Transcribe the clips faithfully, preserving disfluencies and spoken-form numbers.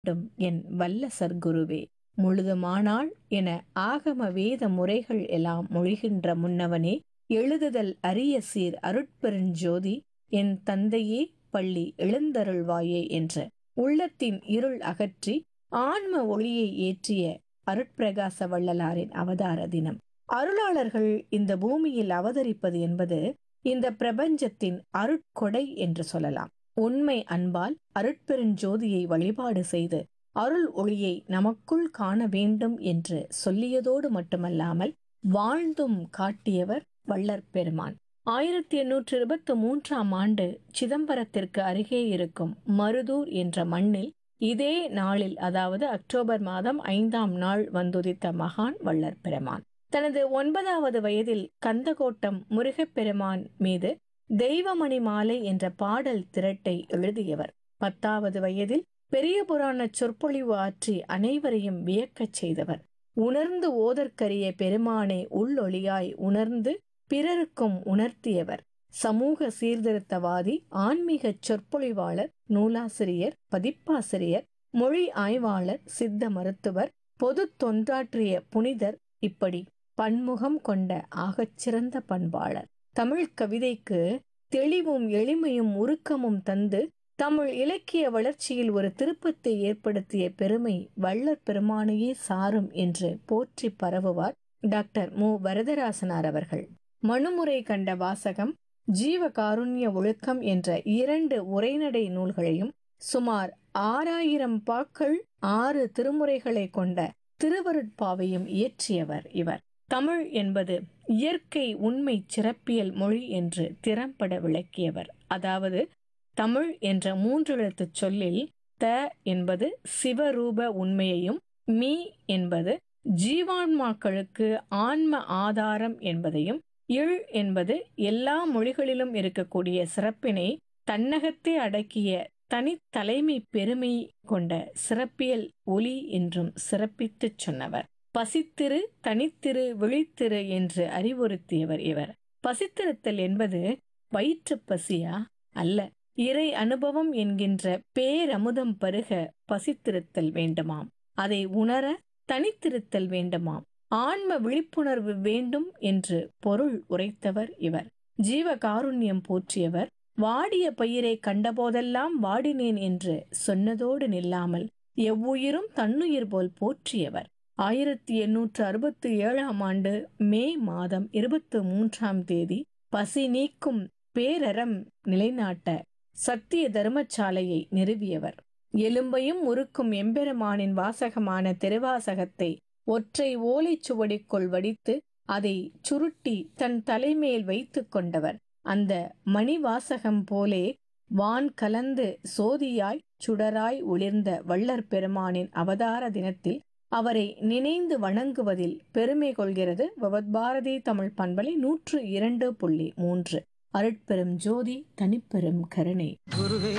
வேண்டும் என் வல்ல சர்க்குருவே. முழுதுமானாள் என ஆகம வேத முறைகள் எல்லாம் மொழிகின்ற முன்னவனே, எழுதுதல் அரிய சீர் அருட்பெருஞ்சோதி என் தந்தையே பள்ளி எழுந்தருள்வாயே என்ற உள்ளத்தின் இருள் அகற்றி ஆன்ம ஒளியை ஏற்றிய அருட்பிரகாச வள்ளலாரின் அவதார தினம். அருளாளர்கள் இந்த பூமியில் அவதரிப்பது என்பது இந்த பிரபஞ்சத்தின் அருட்கொடை என்று சொல்லலாம். உண்மை அன்பால் அருட்பெருஞ்சோதியை வழிபாடு செய்து அருள் ஒளியை நமக்குள் காண வேண்டும் என்று சொல்லியதோடு மட்டுமல்லாமல் வாழ்ந்தும் காட்டியவர் வள்ளற் பெருமான். ஆயிரத்தி எண்ணூற்று இருபத்தி மூன்றாம் ஆண்டு சிதம்பரத்திற்கு அருகே இருக்கும் மருதூர் என்ற மண்ணில் இதே நாளில், அதாவது அக்டோபர் மாதம் ஐந்தாம் நாள் வந்துதித்த மகான் வள்ளற் பெருமான். தனது ஒன்பதாவது வயதில் கந்தகோட்டம் முருகப்பெருமான் மீது தெய்வமணி மாலை என்ற பாடல் திரட்டை எழுதியவர். பத்தாவது வயதில் பெரிய புராண சொற்பொழிவு ஆற்றி அனைவரையும் வியக்கச் செய்தவர். உணர்ந்து ஓதற்கரிய பெருமானை உள்ளொளியாய் உணர்ந்து பிறருக்கும் உணர்த்தியவர். சமூக சீர்திருத்தவாதி, ஆன்மீக சொற்பொழிவாளர், நூலாசிரியர், பதிப்பாசிரியர், மொழி ஆய்வாளர், சித்த மருத்துவர், பொது தொண்டாற்றிய புனிதர், இப்படி பன்முகம் கொண்ட ஆகச்சிறந்த பண்பாளர். தமிழ் கவிதைக்கு தெளிவும் எளிமையும் உருக்கமும் தந்து தமிழ் இலக்கிய வளர்ச்சியில் ஒரு திருப்பத்தை ஏற்படுத்திய பெருமை வள்ளற் பெருமானையே சாரும் என்று போற்றி பரவுவார் டாக்டர் மு வரதராசனார் அவர்கள். மனுமுறை கண்ட வாசகம், ஜீவ காருண்ய ஒழுக்கம் என்ற இரண்டு உரைநடை நூல்களையும் சுமார் ஆறாயிரம் பாக்கள் ஆறு திருமுறைகளை கொண்ட திருவருட்பாவையும் இயற்றியவர் இவர். தமிழ் என்பது இயற்கை உண்மை சிறப்பியல் மொழி என்று திறம்பட விளக்கியவர். அதாவது தமிழ் என்ற மூன்றெழுத்து சொல்லில் த என்பது சிவரூப உண்மையையும், மீ என்பது ஜீவான்மாக்களுக்கு ஆன்ம ஆதாரம் என்பதையும், இழ் என்பது எல்லா மொழிகளிலும் இருக்கக்கூடிய சிறப்பினை தன்னகத்தே அடக்கிய தனித்தலைமை பெருமை கொண்ட சிறப்பியல் ஒலி என்றும் சிறப்பித்துச் சொன்னவர். பசித்திரு, தனித்திரு, விழித்திரு என்று அறிவுறுத்தியவர் இவர். பசித்திருத்தல் என்பது வயிற்று பசியா? அல்ல. இறை அனுபவம் என்கின்ற பேரமுதம் பருக பசித்திருத்தல் வேண்டுமாம். அதை உணர தனித்திருத்தல் வேண்டுமாம். ஆன்ம விழிப்புணர்வு வேண்டும் என்று பொருள் உரைத்தவர் இவர். ஜீவ காருண்யம் போற்றியவர். வாடிய பயிரை கண்டபோதெல்லாம் வாடினேன் என்று சொன்னதோடு நில்லாமல் எவ்வுயிரும் தன்னுயிர் போல் போற்றியவர். ஆயிரத்தி எண்ணூற்று அறுபத்தி ஏழாம் ஆண்டு மே மாதம் இருபத்தி மூன்றாம் தேதி பசி நீக்கும் பேரறம் நிலைநாட்ட சத்திய தர்மசாலையை நிறுவியவர். எலும்பையும் முறுக்கும் எம்பெருமானின் வாசகமான திருவாசகத்தை ஒற்றை ஓலைச்சுவடிக்குள் வடித்து அதை சுருட்டி தன் தலைமேல் வைத்து கொண்டவர். அந்த மணிவாசகம் போலே வான் கலந்து சோதியாய் சுடராய் ஒளிர்ந்த வள்ளற் பெருமானின் அவதார தினத்தில் அவரை நினைந்து வணங்குவதில் பெருமை கொள்கிறது பவத்பாரதி தமிழ் பண்பலை நூற்று இரண்டு புள்ளி மூன்று. அருட்பெரும் ஜோதி, தனிப்பெரும் கருணை. குருவே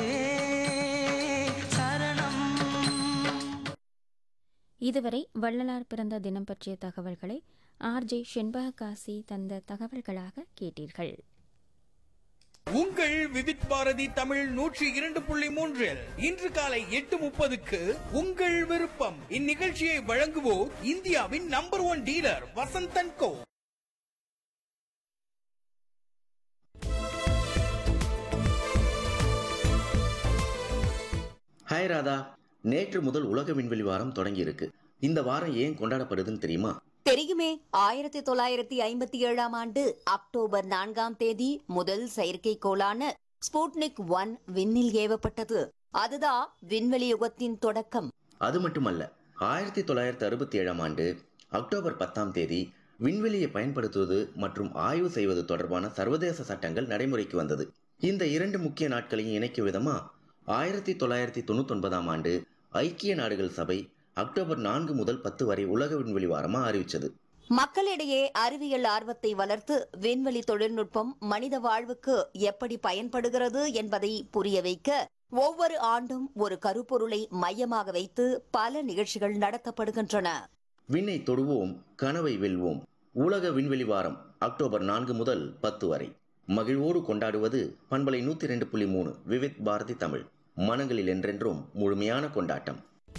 சரணம். இதுவரை வள்ளலார் பிறந்த தினம் பற்றிய தகவல்களை ஆர் ஜே செண்பக காசி தந்த தகவல்களாக கேட்டீர்கள். உங்கள் விவித் பாரதி தமிழ் நூற்றி இரண்டு புள்ளி மூன்றில் இன்று காலை எட்டு முப்பதுக்கு உங்கள் விருப்பம். இந்நிகழ்ச்சியை வழங்குவோர் இந்தியாவின் நம்பர் ஒன் டீலர் வசந்தன் கோ. ஹாய் ராதா, நேற்று முதல் உலக விண்வெளி வாரம் தொடங்கி இருக்கு. இந்த வாரம் ஏன் கொண்டாடப்படுதுன்னு தெரியுமா? தெரியுமே. ஆயிரத்தி தொள்ளாயிரத்தி ஐம்பத்தி ஏழாம் ஆண்டு அக்டோபர் நான்காம் தேதி முதல் செயற்கைக்கோளான ஸ்புட்னிக் ஒன் விண்ணில் ஏவப்பட்டது. அதுதான் விண்வெளி யுகத்தின் தொடக்கம். அது மட்டுமல்ல, ஆயிரத்தி தொள்ளாயிரத்தி அறுபத்தி ஏழாம் ஆண்டு அக்டோபர் பத்தாம் தேதி விண்வெளியை பயன்படுத்துவது மற்றும் ஆய்வு செய்வது தொடர்பான சர்வதேச சட்டங்கள் நடைமுறைக்கு வந்தது. இந்த இரண்டு முக்கிய நாட்களையும் இணைக்கும் விதமா ஆயிரத்தி தொள்ளாயிரத்தி தொண்ணூத்தி ஒன்பதாம் ஆண்டு ஐக்கிய நாடுகள் சபை அக்டோபர் நான்கு முதல் பத்து வரை உலக விண்வெளி வாரமா அறிவிச்சது. மக்களிடையே அறிவியல் ஆர்வத்தை வளர்த்து விண்வெளி தொழில்நுட்பம் மனித வாழ்வுக்கு எப்படி பயன்படுகிறது என்பதை புரிய வைக்க ஒவ்வொரு ஆண்டும் ஒரு கருப்பொருளை மையமாக வைத்து பல நிகழ்ச்சிகள் நடத்தப்படுகின்றன. விண்ணை தொடுவோம், கனவை வெல்வோம். உலக விண்வெளி வாரம் அக்டோபர் நான்கு முதல் பத்து வரை. மகிழ்வோடு கொண்டாடுவது பண்பலை நூத்தி இரண்டு புள்ளி மூணு விவித் பாரதி தமிழ். மனங்களில் என்றென்றும் முழுமையான கொண்டாட்டம்.